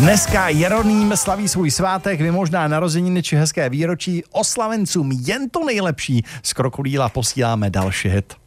Dneska Jeroným slaví svůj svátek, vymožná narozeniny či hezké výročí. Oslavencům jen to nejlepší. Z Krokodýla posíláme další hit.